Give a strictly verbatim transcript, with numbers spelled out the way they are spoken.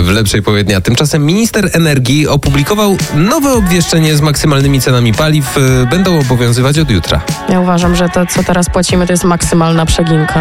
w lepszej połowie dnia. Tymczasem minister energii opublikował nowe obwieszczenie z maksymalnymi cenami paliw. Będą obowiązywać od jutra. Ja uważam, że to, co teraz płacimy, to jest maksymalna przeginka.